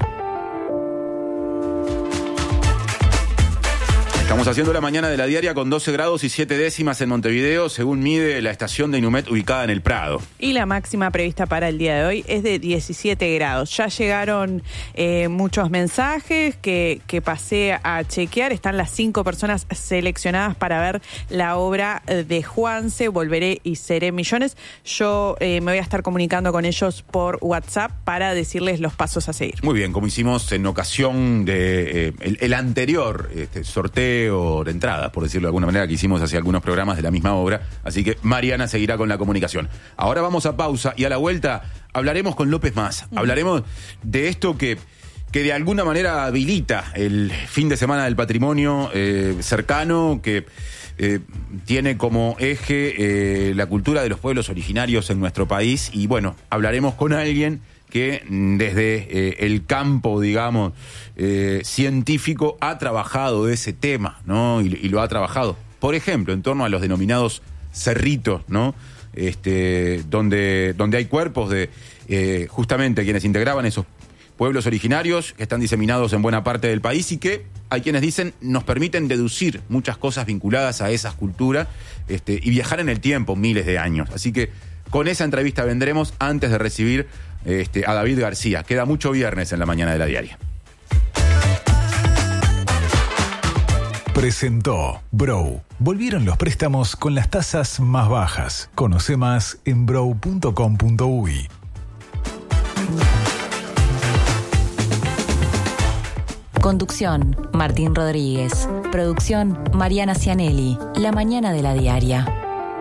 Estamos haciendo la mañana de la diaria con doce grados y siete décimas en Montevideo, según mide la estación de Inumet ubicada en el Prado. Y la máxima prevista para el día de hoy es de diecisiete grados. Ya llegaron eh, muchos mensajes que, que pasé a chequear. Están las cinco personas seleccionadas para ver la obra de Juanse, Volveré y Seré Millones. Yo eh, me voy a estar comunicando con ellos por WhatsApp para decirles los pasos a seguir. Muy bien, como hicimos en ocasión de eh, el, el anterior este, sorteo de entradas, por decirlo de alguna manera, que hicimos hacia algunos programas de la misma obra, así que Mariana seguirá con la comunicación. Ahora vamos a pausa y a la vuelta hablaremos con López Mas, uh-huh. hablaremos de esto que, que de alguna manera habilita el fin de semana del patrimonio eh, cercano, que eh, tiene como eje eh, la cultura de los pueblos originarios en nuestro país, y bueno, hablaremos con alguien que desde eh, el campo, digamos, eh, científico ha trabajado ese tema, ¿no? Y, y lo ha trabajado, por ejemplo, en torno a los denominados cerritos, ¿no? Este, donde, donde hay cuerpos de eh, justamente quienes integraban esos pueblos originarios que están diseminados en buena parte del país y que hay quienes dicen nos permiten deducir muchas cosas vinculadas a esas culturas este, y viajar en el tiempo miles de años. Así que con esa entrevista vendremos antes de recibir Este, a David García. Queda mucho viernes en la mañana de la diaria. Presentó Brow. Volvieron los préstamos con las tasas más bajas. Conoce más en brow punto com punto uy. Conducción, Martín Rodríguez. Producción, Mariana Cianelli. La mañana de la diaria.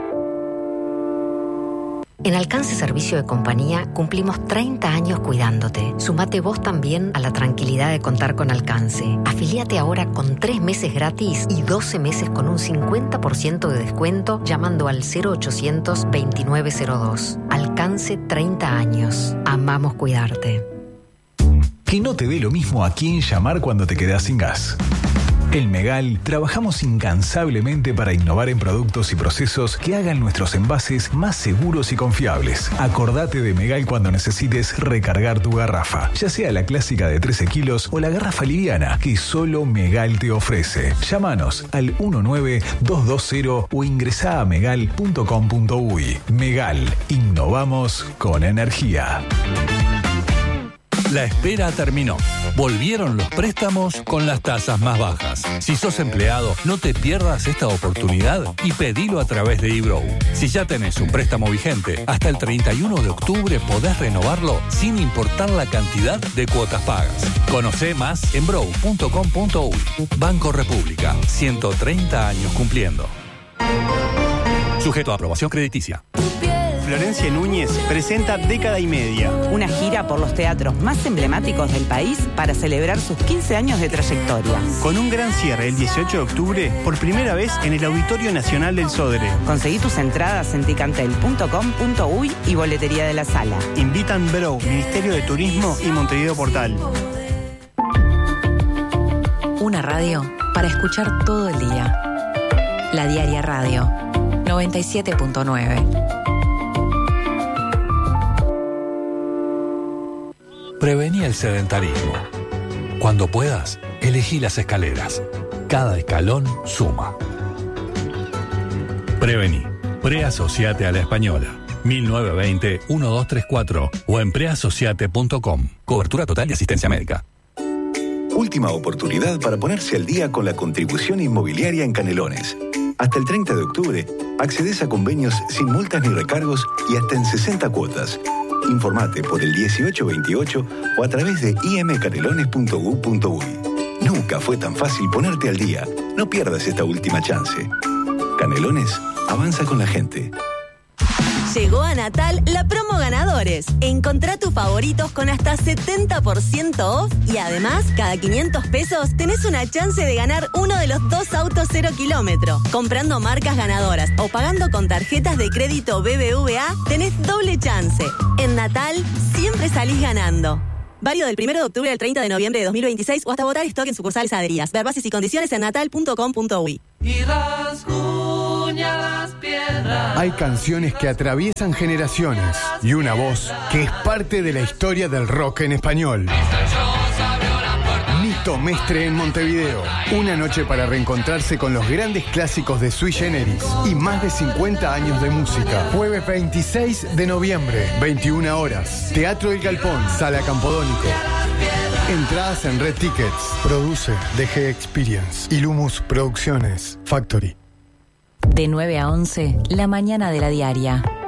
En Alcance Servicio de Compañía cumplimos treinta años cuidándote. Sumate vos también a la tranquilidad de contar con Alcance. Afiliate ahora con tres meses gratis y doce meses con un cincuenta por ciento de descuento llamando al cero ochocientos veintinueve cero dos. Alcance treinta años. Amamos cuidarte. Que no te dé lo mismo a quién llamar cuando te quedás sin gas. En Megal trabajamos incansablemente para innovar en productos y procesos que hagan nuestros envases más seguros y confiables. Acordate de Megal cuando necesites recargar tu garrafa, ya sea la clásica de trece kilos o la garrafa liviana que solo Megal te ofrece. Llámanos al uno nueve dos dos cero o ingresá a megal punto com punto uy. Megal, innovamos con energía. La espera terminó. Volvieron los préstamos con las tasas más bajas. Si sos empleado, no te pierdas esta oportunidad y pedilo a través de eBrow. Si ya tenés un préstamo vigente, hasta el treinta y uno de octubre podés renovarlo sin importar la cantidad de cuotas pagas. Conocé más en brow punto com punto uy. Banco República, ciento treinta años cumpliendo. Sujeto a aprobación crediticia. Florencia Núñez presenta Década y Media. Una gira por los teatros más emblemáticos del país para celebrar sus quince años de trayectoria. Con un gran cierre el dieciocho de octubre, por primera vez en el Auditorio Nacional del Sodre. Conseguí tus entradas en ticantel punto com punto uy y boletería de la sala. Invitan Brow, Ministerio de Turismo y Montevideo Portal. Una radio para escuchar todo el día. La Diaria Radio, noventa y siete punto nueve. Prevení el sedentarismo. Cuando puedas, elegí las escaleras. Cada escalón suma. Prevení. Preasociate a la Española. mil novecientos veinte, doce treinta y cuatro o en preasociate punto com. Cobertura total de asistencia médica. Última oportunidad para ponerse al día con la contribución inmobiliaria en Canelones. Hasta el treinta de octubre, Accedes a convenios sin multas ni recargos y hasta en sesenta cuotas. Informate por el dieciocho veintiocho o a través de i m canelones punto g u punto u y. Nunca fue tan fácil ponerte al día. No pierdas esta última chance. Canelones, avanza con la gente. Llegó a Natal la promo ganadores. Encontrá tus favoritos con hasta setenta por ciento off y además, cada quinientos pesos tenés una chance de ganar uno de los dos autos cero kilómetro. Comprando marcas ganadoras o pagando con tarjetas de crédito B B V A, tenés doble chance. En Natal, siempre salís ganando. Válido del primero de octubre al treinta de noviembre de dos mil veintiséis o hasta votar stock en sucursales adheridas. Ver bases y condiciones en natal punto com punto u y. Y rasguña las piedras. Hay canciones que atraviesan generaciones y una voz que es parte de la historia del rock en español. Nito Mestre en Montevideo. Una noche para reencontrarse con los grandes clásicos de Sui Generis y más de cincuenta años de música. Jueves veintiséis de noviembre, veintiuna horas. Teatro El Galpón, Sala Campodónico. Entradas en Red Tickets. Produce D G Experience. Ilumus Producciones. Factory. De nueve a once, la mañana de la diaria.